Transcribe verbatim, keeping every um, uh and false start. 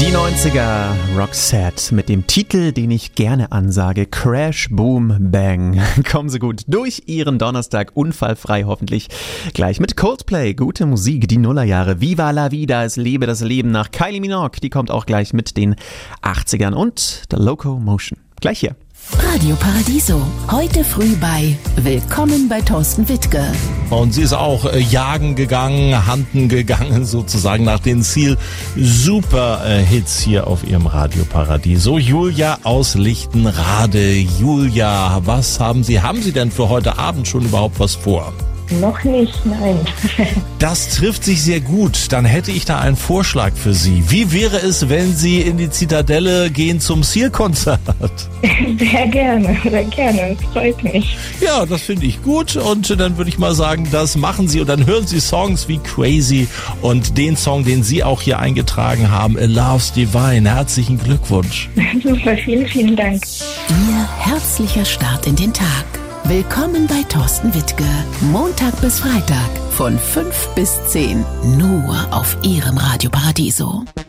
Die neunziger, Roxette mit dem Titel, den ich gerne ansage, Crash, Boom, Bang. Kommen Sie gut durch Ihren Donnerstag, unfallfrei hoffentlich. Gleich mit Coldplay, gute Musik, die Nullerjahre, Viva la Vida, es lebe das Leben nach Kylie Minogue. Die kommt auch gleich mit den achtzigern und The Locomotion. Gleich hier. Radio Paradiso, heute früh bei Willkommen bei Thorsten Wittke. Und sie ist auch äh, jagen gegangen, handen gegangen sozusagen nach den Ziel-Super-Hits hier auf ihrem Radio Paradiso. Julia aus Lichtenrade. Julia, was haben Sie, haben Sie denn für heute Abend schon überhaupt was vor? Noch nicht, nein. Das trifft sich sehr gut. Dann hätte ich da einen Vorschlag für Sie. Wie wäre es, wenn Sie in die Zitadelle gehen zum Seal-Konzert? Sehr gerne, sehr gerne. Das freut mich. Ja, das finde ich gut. Und dann würde ich mal sagen, das machen Sie. Und dann hören Sie Songs wie Crazy und den Song, den Sie auch hier eingetragen haben, A Love's Divine. Herzlichen Glückwunsch. Super, vielen, vielen Dank. Ihr herzlicher Start in den Tag. Willkommen bei Thorsten Wittke. Montag bis Freitag von fünf bis zehn. Nur auf Ihrem Radio Paradiso.